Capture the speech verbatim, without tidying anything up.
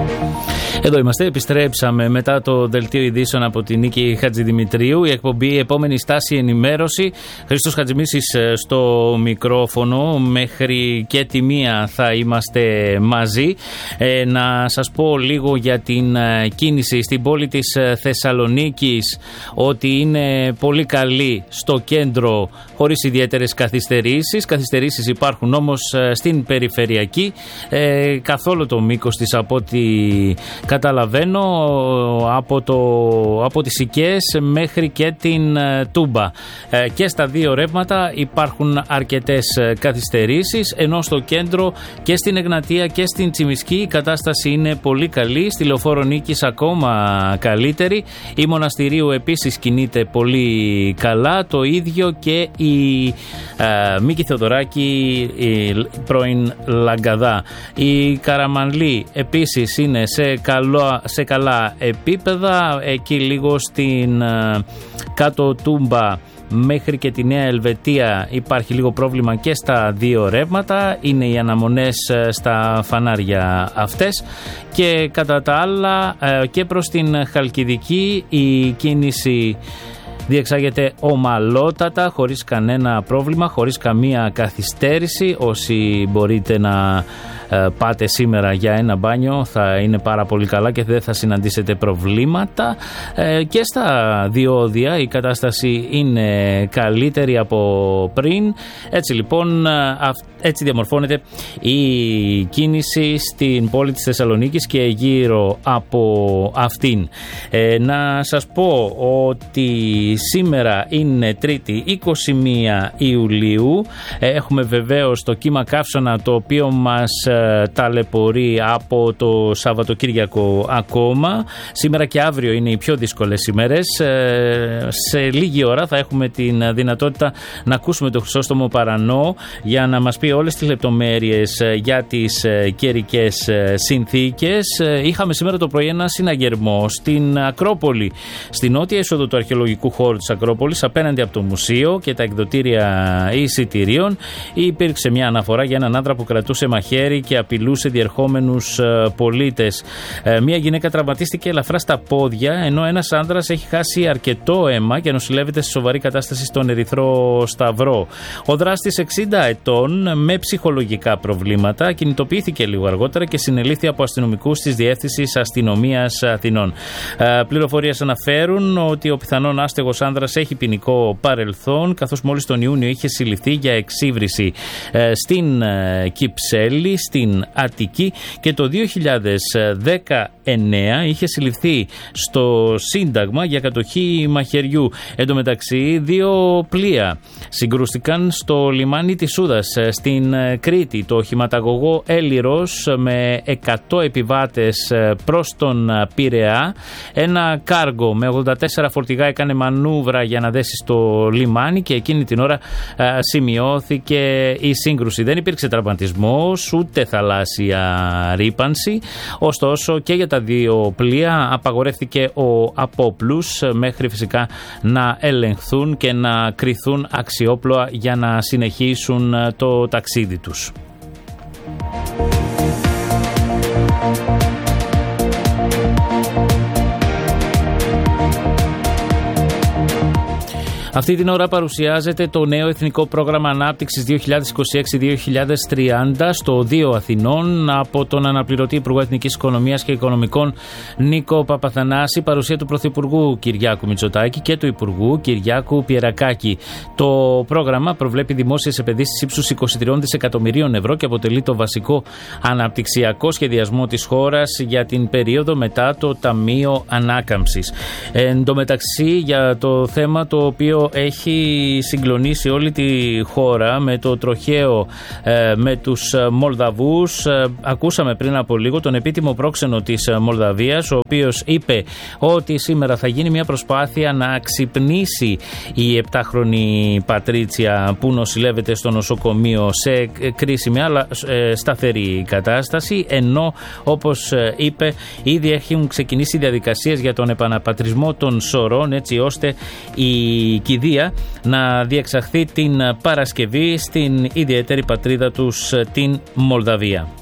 Εδώ είμαστε, επιστρέψαμε μετά το δελτίο ειδήσεων από την Νίκη Χατζηδημητρίου. Η εκπομπή η επόμενη στάση ενημέρωση. Χρήστος Χατζημίσης στο μικρόφωνο. Μέχρι και τη μία θα είμαστε μαζί. Ε, να σας πω λίγο για την κίνηση στην πόλη της Θεσσαλονίκης, ότι είναι πολύ καλή στο κέντρο χωρίς ιδιαίτερες καθυστερήσεις. Καθυστερήσεις υπάρχουν όμως στην περιφερειακή, ε, καθόλου το μήκος της από ό,τι καταλαβαίνω, από, το, από τις Οικαίες μέχρι και την Τούμπα. Ε, και στα δύο ρεύματα υπάρχουν αρκετές καθυστερήσεις, ενώ στο κέντρο και στην Εγνατία και στην Τσιμισκή η κατάσταση είναι πολύ καλή. Στη Λεωφόρο Νίκης ακόμα καλύτερη. Η Μοναστηρίου επίσης κινείται πολύ καλά. Το ίδιο και η ε, Μίκη Θεοδωράκη, η πρώην Λαγκαδά. Η Καραμανλή επίσης είναι σε καλό σε καλά επίπεδα. Εκεί λίγο στην uh, κάτω Τούμπα μέχρι και τη Νέα Ελβετία υπάρχει λίγο πρόβλημα και στα δύο ρεύματα. Είναι οι αναμονές στα φανάρια αυτές. Και κατά τα άλλα uh, και προς την Χαλκιδική η κίνηση διεξάγεται ομαλότατα, χωρίς κανένα πρόβλημα, χωρίς καμία καθυστέρηση. Όσοι μπορείτε να ε, πάτε σήμερα για ένα μπάνιο θα είναι πάρα πολύ καλά και δεν θα συναντήσετε προβλήματα. Ε, και στα διόδια η κατάσταση είναι καλύτερη από πριν. Έτσι λοιπόν αυ, έτσι διαμορφώνεται η κίνηση στην πόλη της Θεσσαλονίκης και γύρω από αυτήν. Ε, να σας πω ότι σήμερα είναι Τρίτη είκοσι μία Ιουλίου. Έχουμε βεβαίως το κύμα καύσωνα, το οποίο μας ε, ταλαιπωρεί από το Σαββατοκύριακο ακόμα. Σήμερα και αύριο είναι οι πιο δύσκολες ημέρες. Ε, σε λίγη ώρα θα έχουμε την δυνατότητα να ακούσουμε τον Χρυσόστομο Παρανό για να μας πει όλες τις λεπτομέρειες για τις ε, καιρικές ε, συνθήκες. Ε, είχαμε σήμερα το πρωί ένα συναγερμό στην Ακρόπολη, στην νότια είσοδο του αρχαιολογικού χώρου της Ακρόπολης, απέναντι από το μουσείο και τα εκδοτήρια εισιτηρίων. Υπήρξε μια αναφορά για έναν άντρα που κρατούσε μαχαίρι και απειλούσε διερχόμενους πολίτες. Μια γυναίκα τραυματίστηκε ελαφρά στα πόδια, ενώ ένας άντρας έχει χάσει αρκετό αίμα και νοσηλεύεται σε σοβαρή κατάσταση στον Ερυθρό Σταυρό. Ο δράστης, εξήντα ετών, με ψυχολογικά προβλήματα, κινητοποιήθηκε λίγο αργότερα και συνελήφθη από αστυνομικούς της Διεύθυνσης Αστυνομίας Αθηνών. Πληροφορίες αναφέρουν ότι ο πιθανόν άστεγος άνδρας έχει ποινικό παρελθόν, καθώς μόλις τον Ιούνιο είχε συλληφθεί για εξύβριση στην Κυψέλη, στην Αττική, και το δύο χιλιάδες δεκαεννέα είχε συλληφθεί στο Σύνταγμα για κατοχή μαχαιριού. Εν τω μεταξύ, δύο πλοία συγκρούστηκαν στο λιμάνι της Σούδας στην Κρήτη. Το οχηματαγωγό Έλυρος με εκατό επιβάτες προς τον Πειραιά. Ένα κάργο με ογδόντα τέσσερα φορτηγά έκανε μανούβρα για να δέσει στο λιμάνι και εκείνη την ώρα α, σημειώθηκε η σύγκρουση. Δεν υπήρξε τραυματισμός ούτε θαλάσσια ρύπανση. Ωστόσο και για τα δύο πλοία απαγορεύτηκε ο απόπλους μέχρι φυσικά να ελεγχθούν και να κριθούν αξιόπλοα για να συνεχίσουν το ταξίδι τους. Αυτή την ώρα παρουσιάζεται το νέο Εθνικό Πρόγραμμα Ανάπτυξης δύο χιλιάδες είκοσι έξι με δύο χιλιάδες τριάντα στο Δίο Αθηνών από τον αναπληρωτή Υπουργό Εθνικής Οικονομίας και Οικονομικών Νίκο Παπαθανάση, παρουσία του Πρωθυπουργού Κυριάκου Μητσοτάκη και του Υπουργού Κυριάκου Πιερακάκη. Το πρόγραμμα προβλέπει δημόσιες επενδύσεις ύψους είκοσι τρία δισεκατομμυρίων ευρώ και αποτελεί το βασικό αναπτυξιακό σχεδιασμό της χώρας για την περίοδο μετά το Ταμείο Ανάκαμψης. Εν τω μεταξύ, για το θέμα το οποίο έχει συγκλονίσει όλη τη χώρα με το τροχαίο ε, με τους Μολδαβούς. Ε, ακούσαμε πριν από λίγο τον επίτιμο πρόξενο της Μολδαβίας, ο οποίος είπε ότι σήμερα θα γίνει μια προσπάθεια να ξυπνήσει η επτάχρονη Πατρίτσια που νοσηλεύεται στο νοσοκομείο σε κρίσιμη αλλά ε, σταθερή κατάσταση, ενώ όπως ε, είπε ήδη έχουν ξεκινήσει διαδικασίες για τον επαναπατρισμό των σωρών, έτσι ώστε η κηδεία να διεξαχθεί την Παρασκευή στην ιδιαίτερη πατρίδα τους, την Μολδαβία.